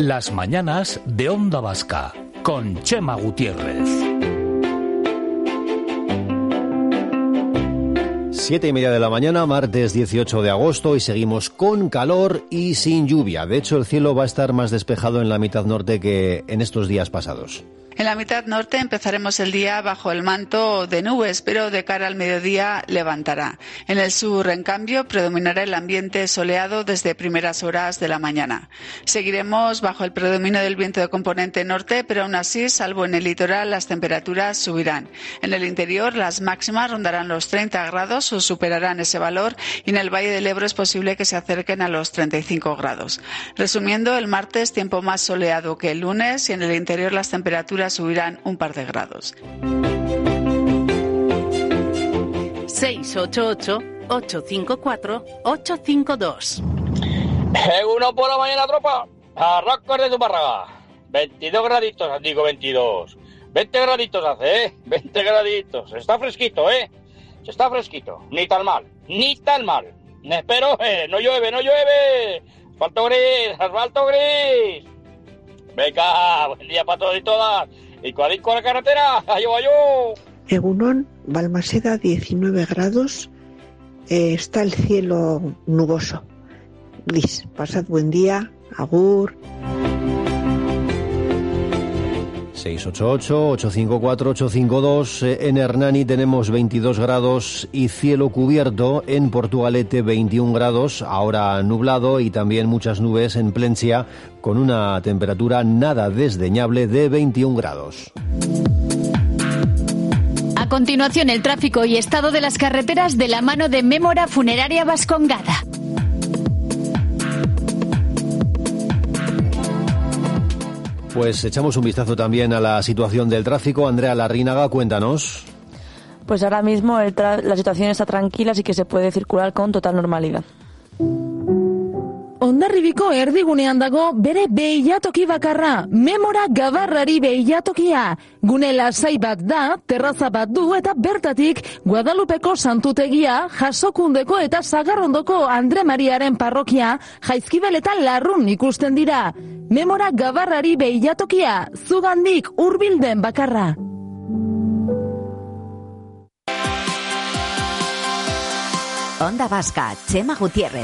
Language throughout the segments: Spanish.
Las mañanas de Onda Vasca, con Chema Gutiérrez. 7:30 de la mañana, martes 18 de agosto, y seguimos con calor y sin lluvia. De hecho, el cielo va a estar más despejado en la mitad norte que en estos días pasados. En la mitad norte empezaremos el día bajo el manto de nubes, pero de cara al mediodía levantará. En el sur, en cambio, predominará el ambiente soleado desde primeras horas de la mañana. Seguiremos bajo el predominio del viento de componente norte, pero aún así, salvo en el litoral, las temperaturas subirán. En el interior, las máximas rondarán los 30 grados o superarán ese valor, y en el Valle del Ebro es posible que se acerquen a los 35 grados. Resumiendo, el martes tiempo más soleado que el lunes, y en el interior las temperaturas subirán un par de grados. 688-854-852. Uno por la mañana, tropa. Arranca de tu barraga. 22 graditos, digo 22. 20 graditos hace, ¿eh? 20 graditos. Está fresquito, ¿eh? Está fresquito. Ni tan mal. Ni tan mal. Pero no llueve, no llueve. Asfalto gris. Venga, buen día para todos y todas. Y cuadrico a la carretera, ayú. Egunon, Balmaseda, 19 grados. Está el cielo nuboso, gris. Pasad buen día, agur. 688-854-852. En Hernani tenemos 22 grados y cielo cubierto. En Portugalete 21 grados, ahora nublado, y también muchas nubes en Plencia, con una temperatura nada desdeñable de 21 grados. A continuación, el tráfico y estado de las carreteras de la mano de Mémora Funeraria Vascongada. Pues echamos un vistazo también a la situación del tráfico. Andrea Larrínaga, cuéntanos. Pues ahora mismo la situación está tranquila, así que se puede circular con total normalidad. Hondarribiko erdigunean dago bere beilatoki bakarra, Mémora Gabarrari beilatokia. Gune lasai bat da, terraza bat du, eta bertatik Guadalupeko santutegia, Jasokundeko eta Sagarrondoko Andre Mariaren parrokia, Jaizkibel eta Larrun ikusten dira. Mémora Gabarrari beilatokia, zugandik hurbilden bakarra. Onda Vasca, Chema Gutiérrez.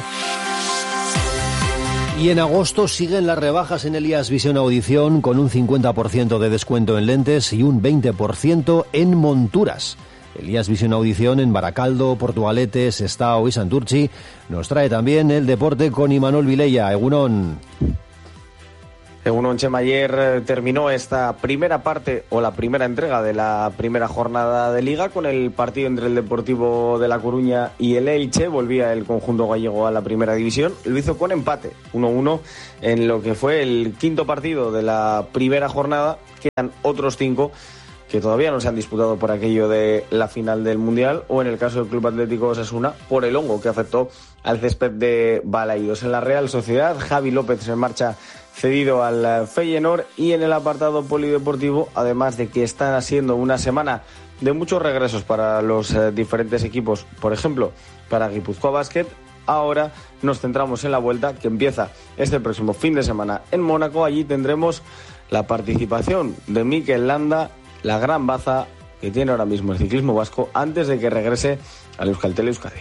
Y en agosto siguen las rebajas en Elías Visión Audición, con un 50% de descuento en lentes y un 20% en monturas. Elías Visión Audición en Baracaldo, Portugalete, Sestao y Santurchi. Nos trae también el deporte con Imanol Vilella. Egunon. Chema, ayer terminó esta primera parte o la primera entrega de la primera jornada de Liga con el partido entre el Deportivo de La Coruña y el Elche. Volvía el conjunto gallego a la primera división. Lo hizo con empate, 1-1, en lo que fue el quinto partido de la primera jornada. Quedan otros 5 que todavía no se han disputado por aquello de la final del Mundial, o en el caso del Club Atlético Osasuna, por el hongo que afectó al césped de Balaídos. En la Real Sociedad, Javi López se marcha cedido al Feyenoord, y en el apartado polideportivo, además de que están haciendo una semana de muchos regresos para los diferentes equipos, por ejemplo, para Guipúzcoa Basket, ahora nos centramos en la vuelta que empieza este próximo fin de semana en Mónaco. Allí tendremos la participación de Mikel Landa, la gran baza que tiene ahora mismo el ciclismo vasco, antes de que regrese al Euskaltel Euskadi.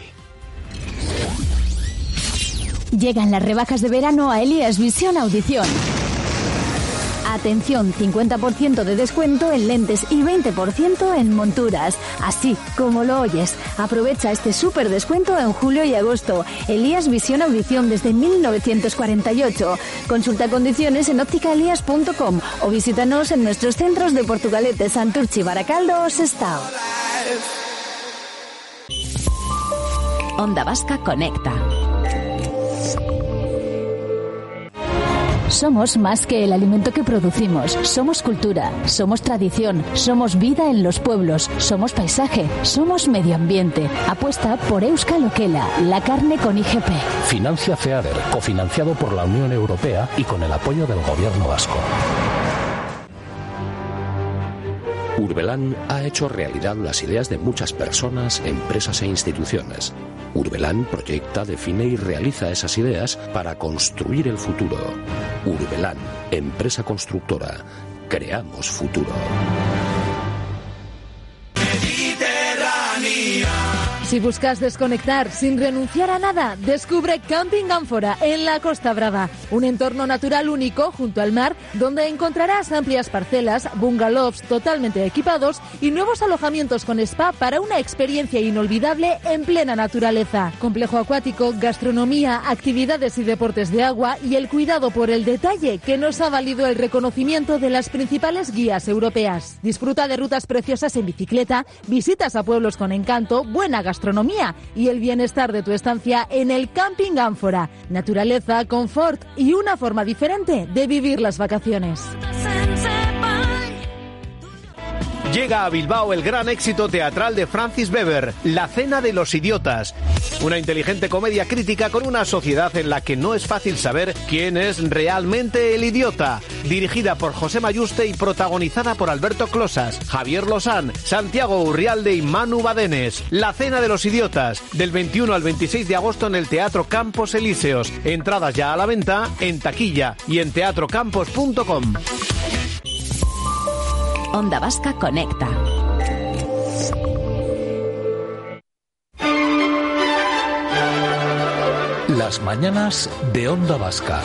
Llegan las rebajas de verano a Elías Visión Audición. Atención, 50% de descuento en lentes y 20% en monturas. Así como lo oyes. Aprovecha este súper descuento en julio y agosto. Elías Visión Audición desde 1948. Consulta condiciones en ópticaelías.com o visítanos en nuestros centros de Portugalete, Santurchi, Baracaldo o Sestao. Onda Vasca conecta. Somos más que el alimento que producimos. Somos cultura, somos tradición, somos vida en los pueblos, somos paisaje, somos medio ambiente. Apuesta por Euskal Okela, la carne con IGP. Financia FEADER, cofinanciado por la Unión Europea y con el apoyo del Gobierno vasco. Urbelán ha hecho realidad las ideas de muchas personas, empresas e instituciones. Urbelán proyecta, define y realiza esas ideas para construir el futuro. Urbelán, empresa constructora. Creamos futuro. Si buscas desconectar sin renunciar a nada, descubre Camping Ánfora en la Costa Brava, un entorno natural único junto al mar donde encontrarás amplias parcelas, bungalows totalmente equipados y nuevos alojamientos con spa para una experiencia inolvidable en plena naturaleza. Complejo acuático, gastronomía, actividades y deportes de agua y el cuidado por el detalle que nos ha valido el reconocimiento de las principales guías europeas. Disfruta de rutas preciosas en bicicleta, visitas a pueblos con encanto, buena gastronomía y el bienestar de tu estancia en el Camping Ánfora. Naturaleza, confort y una forma diferente de vivir las vacaciones. Llega a Bilbao el gran éxito teatral de Francis Weber, La Cena de los Idiotas. Una inteligente comedia crítica con una sociedad en la que no es fácil saber quién es realmente el idiota. Dirigida por José Mayuste y protagonizada por Alberto Closas, Javier Lozán, Santiago Urrialde y Manu Badenes. La Cena de los Idiotas, del 21 al 26 de agosto en el Teatro Campos Elíseos. Entradas ya a la venta en taquilla y en teatrocampos.com. Onda Vasca Conecta. Las mañanas de Onda Vasca.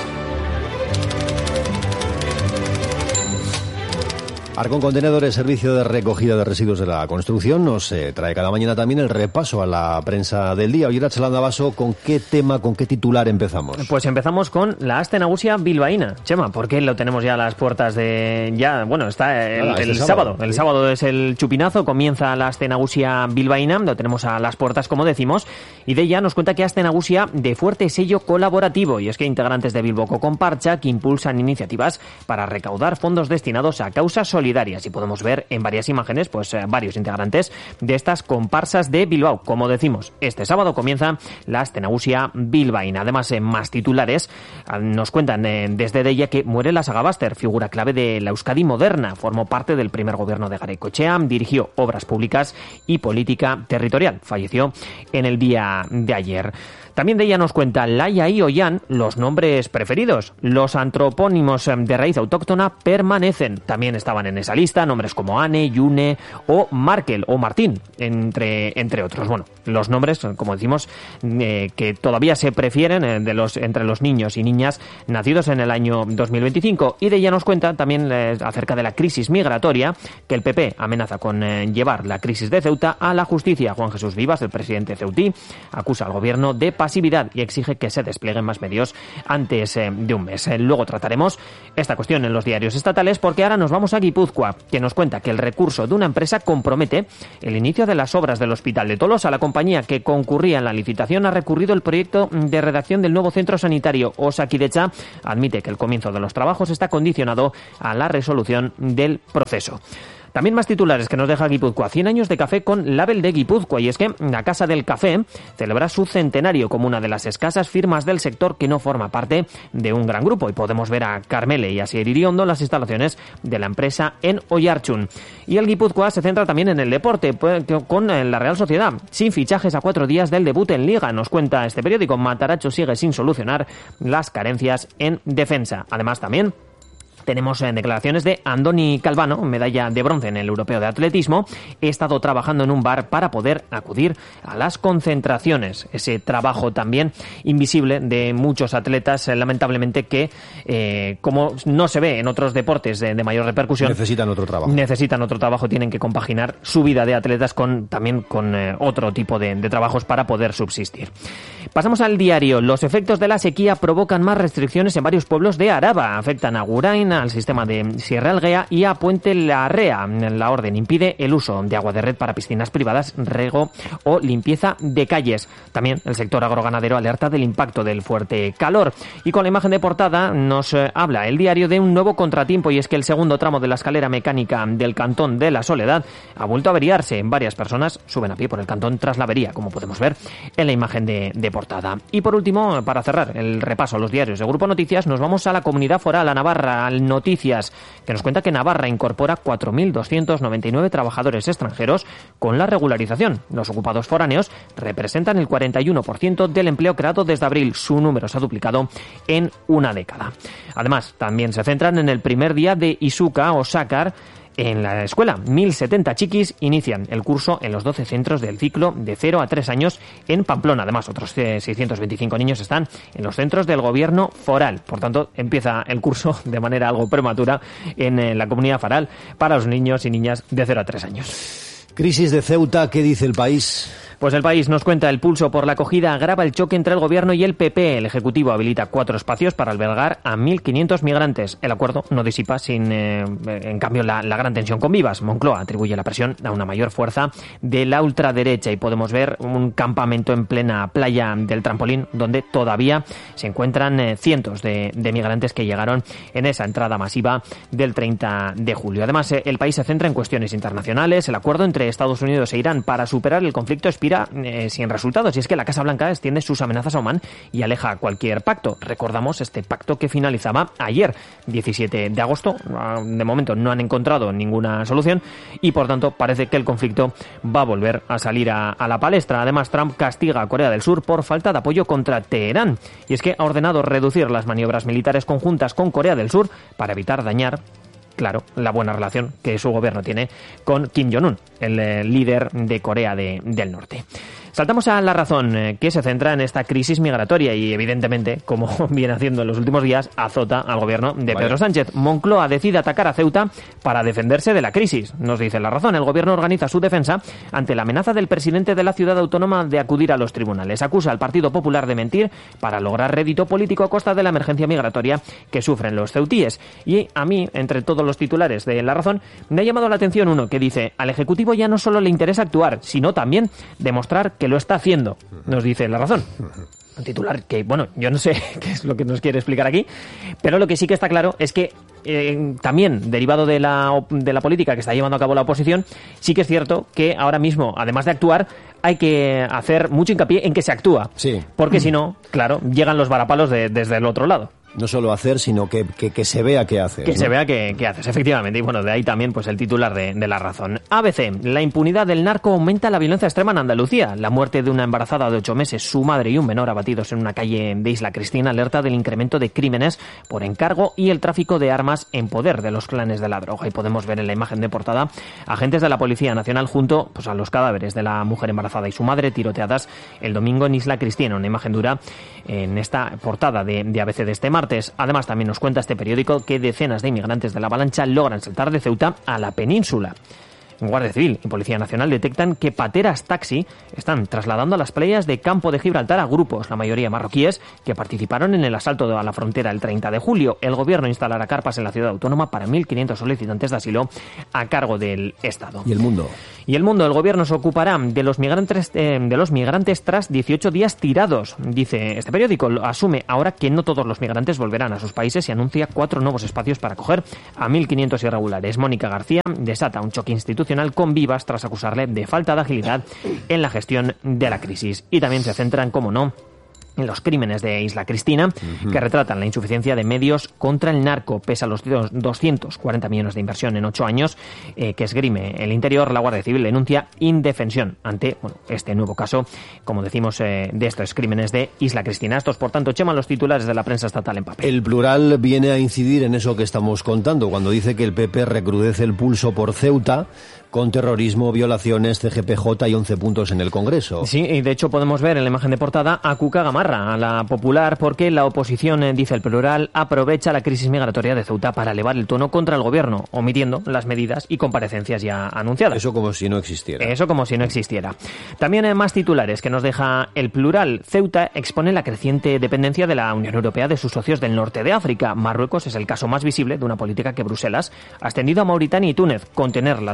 Arcón Contenedores, servicio de recogida de residuos de la construcción, nos trae cada mañana también el repaso a la prensa del día. Hoy Irache Landavaso, ¿con qué tema, con qué titular empezamos? Pues empezamos con la Aste Nagusia bilbaína. Chema, porque lo tenemos ya a las puertas de... está el sábado. El sábado es el chupinazo, comienza la Aste Nagusia bilbaína, lo tenemos a las puertas, como decimos, y de ella nos cuenta que Aste Nagusia de fuerte sello colaborativo, y es que integrantes de Bilboko Konpartsa que impulsan iniciativas para recaudar fondos destinados a causas solidarias, y podemos ver en varias imágenes varios integrantes de estas comparsas de Bilbao. Como decimos, este sábado comienza la Aste Nagusia bilbaína. Además, más titulares nos cuentan desde ella que muere la Sagabaster, figura clave de la Euskadi moderna. Formó parte del primer gobierno de Garaikoetxea, dirigió obras públicas y política territorial. Falleció en el día de ayer. También de ella nos cuenta Laia y Ollán los nombres preferidos. Los antropónimos de raíz autóctona permanecen. También estaban en esa lista nombres como Anne, Yune o Markel o Martín, entre otros. Bueno, los nombres, como decimos, que todavía se prefieren entre los niños y niñas nacidos en el año 2025. Y de ella nos cuenta también acerca de la crisis migratoria, que el PP amenaza con llevar la crisis de Ceuta a la justicia. Juan Jesús Vivas, el presidente ceutí, acusa al gobierno de pasividad y exige que se desplieguen más medios antes de un mes. Luego trataremos esta cuestión en los diarios estatales, porque ahora nos vamos a Guipúzcoa, que nos cuenta que el recurso de una empresa compromete el inicio de las obras del Hospital de Tolosa. La compañía que concurría en la licitación ha recurrido el proyecto de redacción del nuevo centro sanitario. Osakidetza admite que el comienzo de los trabajos está condicionado a la resolución del proceso. También más titulares que nos deja Guipúzcoa. 100 años de café con Label de Guipúzcoa. Y es que la Casa del Café celebra su centenario como una de las escasas firmas del sector que no forma parte de un gran grupo. Y podemos ver a Carmele y a Asier Iriondo en las instalaciones de la empresa en Oiartzun. Y el Guipúzcoa se centra también en el deporte, con la Real Sociedad. Sin fichajes a 4 días del debut en Liga, nos cuenta este periódico. Mataracho sigue sin solucionar las carencias en defensa. Además, también tenemos declaraciones de Andoni Calvano, medalla de bronce en el Europeo de Atletismo. He estado trabajando en un bar para poder acudir a las concentraciones. Ese trabajo también invisible de muchos atletas, lamentablemente, que como no se ve en otros deportes de mayor repercusión, necesitan otro trabajo, tienen que compaginar su vida de atletas también con otro tipo de trabajos para poder subsistir. Pasamos al diario. Los efectos de la sequía provocan más restricciones en varios pueblos de Araba. Afectan a Gurain, al sistema de Sierra Algea y a Puente Larrea. La orden impide el uso de agua de red para piscinas privadas, riego o limpieza de calles. También el sector agroganadero alerta del impacto del fuerte calor. Y con la imagen de portada nos habla el diario de un nuevo contratiempo, y es que el segundo tramo de la escalera mecánica del Cantón de la Soledad ha vuelto a averiarse. Varias personas suben a pie por el cantón tras la avería, como podemos ver en la imagen de portada. Y por último, para cerrar el repaso a los diarios de Grupo Noticias, nos vamos a la Comunidad Foral, a Navarra, Noticias, que nos cuenta que Navarra incorpora 4.299 trabajadores extranjeros con la regularización. Los ocupados foráneos representan el 41% del empleo creado desde abril. Su número se ha duplicado en una década. Además, también se centran en el primer día de Isuka o Sácar en la escuela. 1.070 chiquis inician el curso en los 12 centros del ciclo de 0 a 3 años en Pamplona. Además, otros 625 niños están en los centros del gobierno foral. Por tanto, empieza el curso de manera algo prematura en la comunidad foral para los niños y niñas de 0 a 3 años. Crisis de Ceuta, ¿qué dice El País? Pues El País nos cuenta: el pulso por la acogida agrava el choque entre el Gobierno y el PP. El Ejecutivo habilita 4 espacios para albergar a 1.500 migrantes. El acuerdo no disipa en cambio la gran tensión con Vivas. Moncloa atribuye la presión a una mayor fuerza de la ultraderecha y podemos ver un campamento en plena playa del Trampolín donde todavía se encuentran cientos de migrantes que llegaron en esa entrada masiva del 30 de julio. Además, El País se centra en cuestiones internacionales. El acuerdo entre Estados Unidos e Irán para superar el conflicto expira sin resultados, y es que la Casa Blanca extiende sus amenazas a Omán y aleja cualquier pacto. Recordamos este pacto que finalizaba ayer, 17 de agosto. De momento no han encontrado ninguna solución y por tanto parece que el conflicto va a volver a salir a la palestra. Además, Trump castiga a Corea del Sur por falta de apoyo contra Teherán, y es que ha ordenado reducir las maniobras militares conjuntas con Corea del Sur para evitar dañar, claro, la buena relación que su gobierno tiene con Kim Jong-un, el líder de Corea del Norte. Saltamos a La Razón, que se centra en esta crisis migratoria y, evidentemente, como viene haciendo en los últimos días, azota al gobierno de Pedro Sánchez. Moncloa decide atacar a Ceuta para defenderse de la crisis. Nos dice La Razón: el gobierno organiza su defensa ante la amenaza del presidente de la ciudad autónoma de acudir a los tribunales. Acusa al Partido Popular de mentir para lograr rédito político a costa de la emergencia migratoria que sufren los ceutíes. Y a mí, entre todos los titulares de La Razón, me ha llamado la atención uno que dice: al Ejecutivo ya no solo le interesa actuar, sino también demostrar que lo está haciendo. Nos dice La Razón. Un titular que, bueno, yo no sé qué es lo que nos quiere explicar aquí, pero lo que sí que está claro es que también, derivado de la política que está llevando a cabo la oposición, sí que es cierto que ahora mismo, además de actuar, hay que hacer mucho hincapié en que se actúa. Sí. Porque si no, claro, llegan los varapalos desde el otro lado. No solo hacer, sino que se vea qué haces. Que se vea qué haces, efectivamente. Y bueno, de ahí también pues el titular de La Razón. ABC: la impunidad del narco aumenta la violencia extrema en Andalucía. La muerte de una embarazada de 8 meses, su madre y un menor abatidos en una calle de Isla Cristina alerta del incremento de crímenes por encargo y el tráfico de armas en poder de los clanes de la droga. Y podemos ver en la imagen de portada agentes de la Policía Nacional junto pues a los cadáveres de la mujer embarazada y su madre tiroteadas el domingo en Isla Cristina. Una imagen dura en esta portada de ABC de este martes. Además, también nos cuenta este periódico que decenas de inmigrantes de la Avalancha logran saltar de Ceuta a la península. Guardia Civil y Policía Nacional detectan que pateras taxi están trasladando a las playas de Campo de Gibraltar a grupos, la mayoría marroquíes, que participaron en el asalto a la frontera el 30 de julio. El gobierno instalará carpas en la ciudad autónoma para 1.500 solicitantes de asilo a cargo del Estado. ¿Y El Mundo? Y El Mundo: el gobierno se ocupará de los migrantes tras 18 días tirados. Dice este periódico, asume ahora que no todos los migrantes volverán a sus países y anuncia 4 nuevos espacios para acoger a 1.500 irregulares. Mónica García desata un choque institucional con Vivas tras acusarle de falta de agilidad en la gestión de la crisis. Y también se centran, como no, en los crímenes de Isla Cristina, que retratan la insuficiencia de medios contra el narco. Pese a los 240 millones de inversión en 8 años que esgrime el Interior, la Guardia Civil denuncia indefensión ante este nuevo caso, como decimos, de estos crímenes de Isla Cristina. Estos, por tanto, Chema, los titulares de la prensa estatal en papel. El Plural viene a incidir en eso que estamos contando, cuando dice que el PP recrudece el pulso por Ceuta, con terrorismo, violaciones, CGPJ y 11 puntos en el Congreso. Sí, y de hecho podemos ver en la imagen de portada a Cuca Gamarra, a la Popular, porque la oposición, dice el Plural, aprovecha la crisis migratoria de Ceuta para elevar el tono contra el gobierno, omitiendo las medidas y comparecencias ya anunciadas. Eso como si no existiera. Eso como si no existiera. También hay más titulares que nos deja el Plural. Ceuta expone la creciente dependencia de la Unión Europea de sus socios del norte de África. Marruecos es el caso más visible de una política que Bruselas ha extendido a Mauritania y Túnez. Contener las rutas migratorias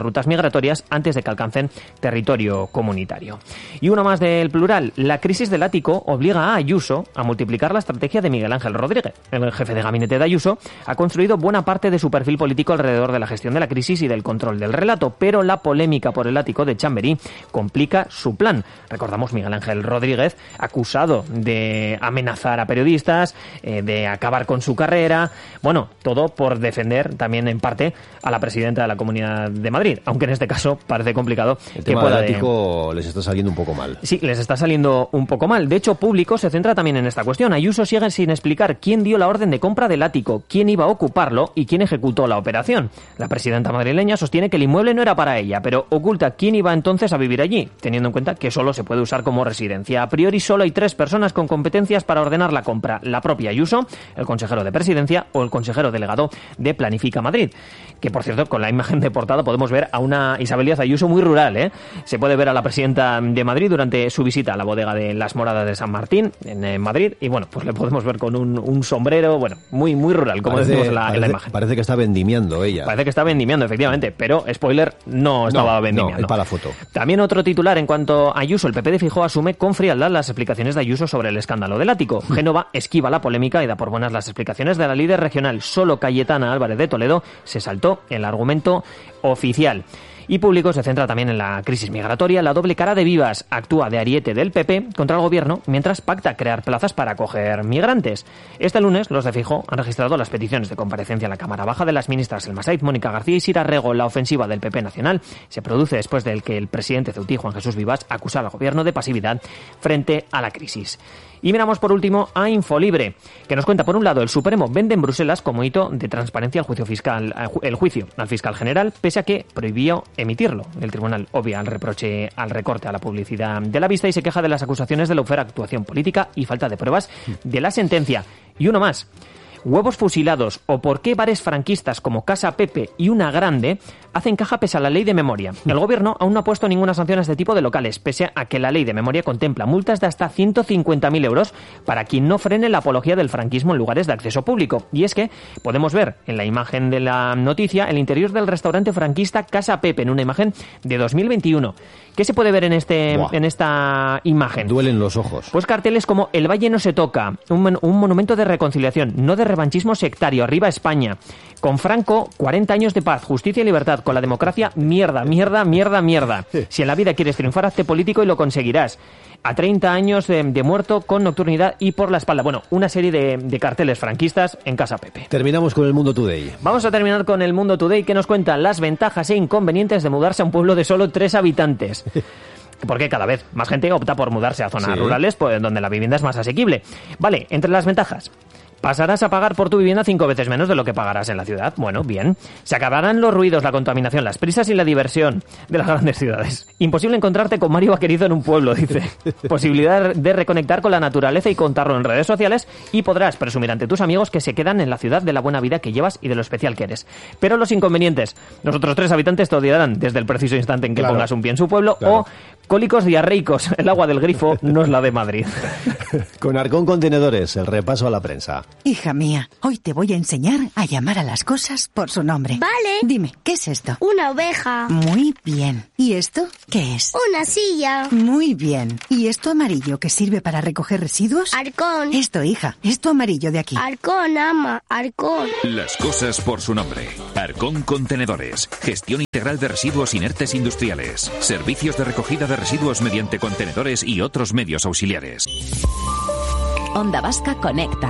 migratorias antes de que alcancen territorio comunitario. Y uno más del plural. La crisis del ático obliga a Ayuso a multiplicar la estrategia de Miguel Ángel Rodríguez. El jefe de gabinete de Ayuso ha construido buena parte de su perfil político alrededor de la gestión de la crisis y del control del relato, pero la polémica por el ático de Chamberí complica su plan. Recordamos Miguel Ángel Rodríguez acusado de amenazar a periodistas, de acabar con su carrera, bueno, todo por defender también en parte a la presidenta de la Comunidad de Madrid, aunque en este caso parece complicado. El tema del ático les está saliendo un poco mal. Sí, les está saliendo un poco mal. De hecho, Público se centra también en esta cuestión. Ayuso sigue sin explicar quién dio la orden de compra del ático, quién iba a ocuparlo y quién ejecutó la operación. La presidenta madrileña sostiene que el inmueble no era para ella, pero oculta quién iba entonces a vivir allí, teniendo en cuenta que solo se puede usar como residencia. A priori solo hay 3 personas con competencias para ordenar la compra: la propia Ayuso, el consejero de Presidencia o el consejero delegado de Planifica Madrid. Que, por cierto, con la imagen de portada podemos ver a una Isabel Díaz Ayuso muy rural, ¿eh? Se puede ver a la presidenta de Madrid durante su visita a la bodega de Las Moradas de San Martín, en Madrid, y bueno, pues le podemos ver con un sombrero, bueno, muy rural, como decimos en la imagen. Parece que está vendimiando ella. Parece que está vendimiando, efectivamente, pero, spoiler, no estaba vendimiando. No, es para la foto. También otro titular en cuanto a Ayuso: el PP de Feijóo asume con frialdad las explicaciones de Ayuso sobre el escándalo del ático. Génova esquiva la polémica y da por buenas las explicaciones de la líder regional. Solo Cayetana Álvarez de Toledo se saltó el argumento oficial. Y Público se centra también en la crisis migratoria. La doble cara de Vivas actúa de ariete del PP contra el gobierno mientras pacta crear plazas para acoger migrantes. Este lunes los de Feijóo han registrado las peticiones de comparecencia en la Cámara Baja de las ministras Elma Said, Mónica García y Sira Rego. La ofensiva del PP nacional se produce después de que el presidente ceutí, Juan Jesús Vivas, acusara al gobierno de pasividad frente a la crisis. Y miramos por último a Infolibre, que nos cuenta, por un lado, el Supremo vende en Bruselas como hito de transparencia el juicio al fiscal general, pese a que prohibió emitirlo. El tribunal obvia el reproche al recorte a la publicidad de la vista y se queja de las acusaciones de lawfare, actuación política y falta de pruebas de la sentencia. Y uno más: huevos fusilados o por qué bares franquistas como Casa Pepe y Una Grande hacen caja pese a la ley de memoria. El gobierno aún no ha puesto ninguna sanción a este tipo de locales, pese a que la ley de memoria contempla multas de hasta 150.000 euros para quien no frene la apología del franquismo en lugares de acceso público. Y es que podemos ver en la imagen de la noticia el interior del restaurante franquista Casa Pepe, en una imagen de 2021. ¿Qué se puede ver en esta imagen? Duelen los ojos. Pues carteles como "El Valle no se toca", un monumento de reconciliación, no de revanchismo sectario, arriba España. Con Franco, 40 años de paz, justicia y libertad. Con la democracia, mierda, mierda, mierda, mierda. Si en la vida quieres triunfar, hazte político y lo conseguirás. A 30 años de muerto, con nocturnidad y por la espalda. Bueno, una serie de carteles franquistas en Casa Pepe. Terminamos con el Mundo Today. Vamos a terminar con el Mundo Today, que nos cuenta las ventajas e inconvenientes de mudarse a un pueblo de solo 3 habitantes. Porque cada vez más gente opta por mudarse a zonas rurales, pues, donde la vivienda es más asequible. Vale, entre las ventajas: pasarás a pagar por tu vivienda 5 veces menos de lo que pagarás en la ciudad. Bueno, bien. Se acabarán los ruidos, la contaminación, las prisas y la diversión de las grandes ciudades. Imposible encontrarte con Mario Vaquerizo en un pueblo, dice. Posibilidad de reconectar con la naturaleza y contarlo en redes sociales, y podrás presumir ante tus amigos que se quedan en la ciudad de la buena vida que llevas y de lo especial que eres. Pero los inconvenientes: los otros 3 habitantes te odiarán desde el preciso instante en que pongas un pie en su pueblo, o cólicos diarreicos. El agua del grifo no es la de Madrid. Con Arcón Contenedores, el repaso a la prensa. Hija mía, hoy te voy a enseñar a llamar a las cosas por su nombre. Vale. Dime, ¿qué es esto? Una oveja. Muy bien. ¿Y esto qué es? Una silla. Muy bien. ¿Y esto amarillo que sirve para recoger residuos? Arcón. Esto, hija, esto amarillo de aquí. Arcón, ama, Arcón. Las cosas por su nombre. Arcón Contenedores. Gestión integral de residuos inertes industriales. Servicios de recogida de residuos mediante contenedores y otros medios auxiliares. Onda Vasca Conecta.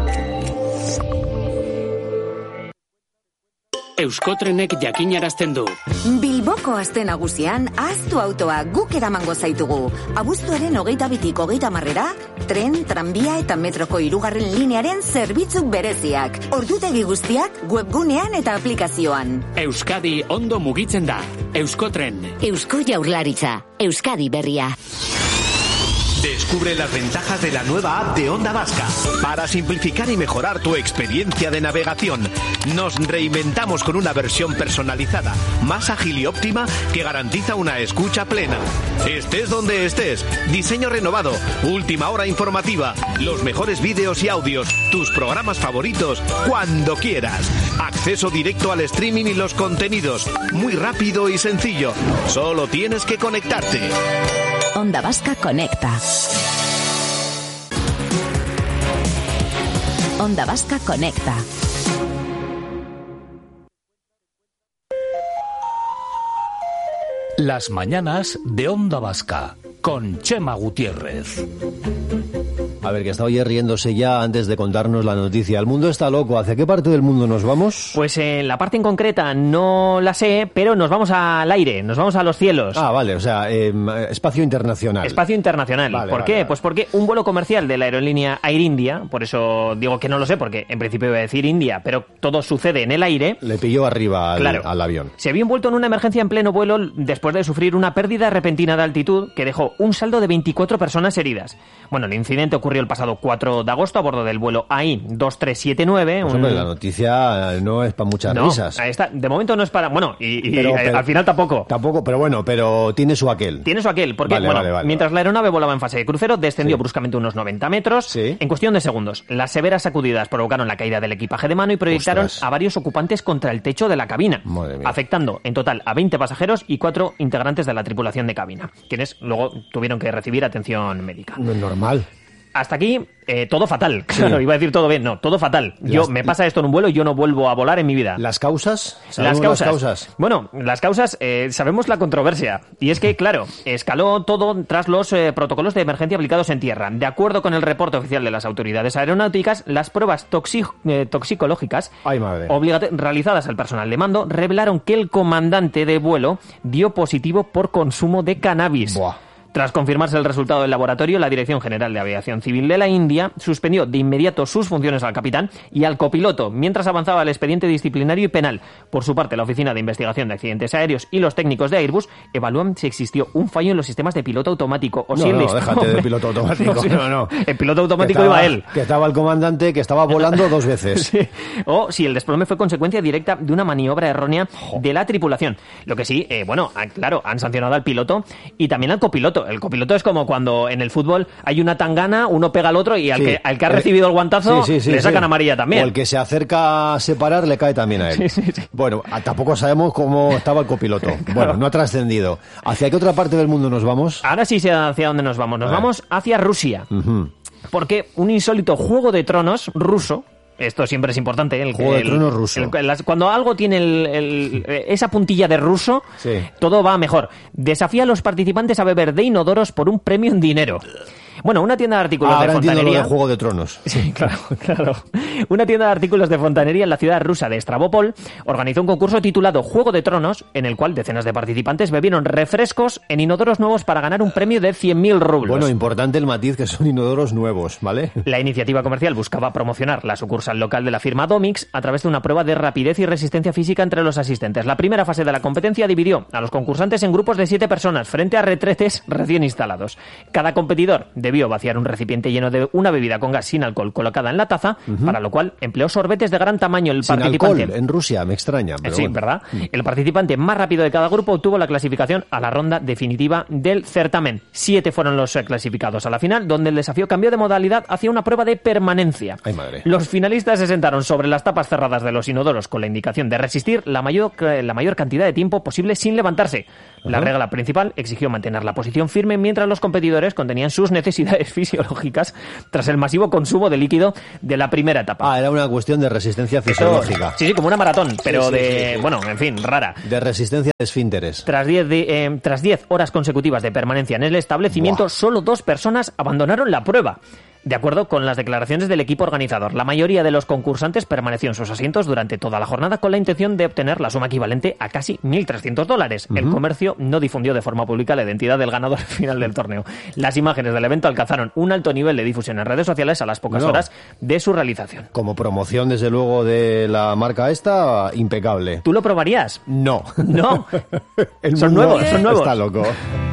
Euskotrenek jakinarazten du. Bilboko aste nagusian, ahaztu autoa guk eramango zaitugu. Abuztuaren 22tik 30 tren, tranbia eta metroko 3. linearen zerbitzu bereziak. Ordutegi guztiak webgunean eta aplikazioan. Euskadi ondo mugitzen da. Euskotren. Eusko Jaurlaritza. Euskadi berria. Descubre las ventajas de la nueva app de Onda Vasca para simplificar y mejorar tu experiencia de navegación. Nos reinventamos con una versión personalizada, más ágil y óptima que garantiza una escucha plena. Estés donde estés, diseño renovado, última hora informativa, los mejores vídeos y audios, tus programas favoritos, cuando quieras. Acceso directo al streaming y los contenidos, muy rápido y sencillo. Solo tienes que conectarte. Onda Vasca Conecta. Onda Vasca Conecta. Las mañanas de Onda Vasca con Chema Gutiérrez. A ver, que está hoy riéndose ya antes de contarnos la noticia. El mundo está loco. ¿Hacia qué parte del mundo nos vamos? Pues la parte en concreta no la sé, pero nos vamos al aire, nos vamos a los cielos. Ah, vale, o sea, espacio internacional. Espacio internacional. Vale, ¿Por qué? Vale. Pues porque un vuelo comercial de la aerolínea Air India, por eso digo que no lo sé, porque en principio iba a decir India, pero todo sucede en el aire. Le pilló arriba Claro. al avión. Se vio envuelto en una emergencia en pleno vuelo después de sufrir una pérdida repentina de altitud que dejó un saldo de 24 personas heridas. Bueno, el incidente ocurrió el pasado 4 de agosto a bordo del vuelo AI 2379. Pues hombre, la noticia no es para muchas risas. Ahí está. De momento no es para... Bueno, Pero al final tampoco. Tampoco, pero bueno, pero tiene su aquel. Tiene su aquel, porque Vale. mientras la aeronave volaba en fase de crucero, descendió bruscamente unos 90 metros en cuestión de segundos. Las severas sacudidas provocaron la caída del equipaje de mano y proyectaron a varios ocupantes contra el techo de la cabina, afectando en total a 20 pasajeros y 4 integrantes de la tripulación de cabina, quienes luego tuvieron que recibir atención médica. No es normal. Hasta aquí, todo fatal. Claro, iba a decir todo bien. No, todo fatal. Me pasa esto en un vuelo y yo no vuelvo a volar en mi vida. ¿Las causas? Las causas. Bueno, las causas, sabemos la controversia. Y es que, claro, escaló todo tras los protocolos de emergencia aplicados en tierra. De acuerdo con el reporte oficial de las autoridades aeronáuticas, las pruebas toxicológicas realizadas al personal de mando revelaron que el comandante de vuelo dio positivo por consumo de cannabis. Buah. Tras confirmarse el resultado del laboratorio, la Dirección General de Aviación Civil de la India suspendió de inmediato sus funciones al capitán y al copiloto, mientras avanzaba el expediente disciplinario y penal. Por su parte, la Oficina de Investigación de Accidentes Aéreos y los técnicos de Airbus evalúan si existió un fallo en los sistemas de piloto automático o si déjate de piloto automático. No. El piloto automático iba él. Que estaba el comandante que estaba volando 2 veces. Sí. O si el desplome fue consecuencia directa de una maniobra errónea de la tripulación. Lo que sí, claro, han sancionado al piloto y también al copiloto. El copiloto es como cuando en el fútbol hay una tangana, uno pega al otro y al que ha recibido el guantazo le sacan amarilla también. O el que se acerca a separar le cae también a él. Sí. Bueno, tampoco sabemos cómo estaba el copiloto. Claro. Bueno, no ha trascendido. ¿Hacia qué otra parte del mundo nos vamos? Ahora sí sé hacia dónde nos vamos. Nos vamos hacia Rusia. Porque un insólito Juego de Tronos ruso, esto siempre es importante. Juego de Tronos ruso. Cuando algo tiene esa puntilla de ruso, todo va mejor. Desafía a los participantes a beber de inodoros por un premio en dinero. Bueno, una tienda de artículos de fontanería... Ahora entiendo lo de Juego de Tronos. Sí, claro. Una tienda de artículos de fontanería en la ciudad rusa de Stavropol organizó un concurso titulado Juego de Tronos, en el cual decenas de participantes bebieron refrescos en inodoros nuevos para ganar un premio de 100.000 rublos. Bueno, importante el matiz que son inodoros nuevos, ¿vale? La iniciativa comercial buscaba promocionar la sucursal local de la firma Domix a través de una prueba de rapidez y resistencia física entre los asistentes. La primera fase de la competencia dividió a los concursantes en grupos de 7 personas frente a retretes recién instalados. Cada competidor debió vaciar un recipiente lleno de una bebida con gas sin alcohol colocada en la taza, para lo cual empleó sorbetes de gran tamaño. El sin participante alcohol, en Rusia, me extraña. Pero sí, bueno. ¿verdad? El participante más rápido de cada grupo obtuvo la clasificación a la ronda definitiva del certamen. 7 fueron los clasificados a la final, donde el desafío cambió de modalidad hacia una prueba de permanencia. Ay, madre. Los finalistas se sentaron sobre las tapas cerradas de los inodoros con la indicación de resistir la mayor cantidad de tiempo posible sin levantarse. La regla principal exigió mantener la posición firme mientras los competidores contenían sus necesidades fisiológicas tras el masivo consumo de líquido de la primera etapa. Ah, era una cuestión de resistencia fisiológica. Sí, como una maratón, pero bueno, en fin, rara. De resistencia de esfínteres. Tras 10 horas consecutivas de permanencia en el establecimiento, solo 2 personas abandonaron la prueba. De acuerdo con las declaraciones del equipo organizador, la mayoría de los concursantes permaneció en sus asientos durante toda la jornada con la intención de obtener la suma equivalente a casi $1.300. El comercio no difundió de forma pública la identidad del ganador final del torneo. Las imágenes del evento alcanzaron un alto nivel de difusión en redes sociales a las pocas horas de su realización. Como promoción, desde luego, de la marca esta, impecable. ¿Tú lo probarías? No. ¿No? Son nuevos. Está loco.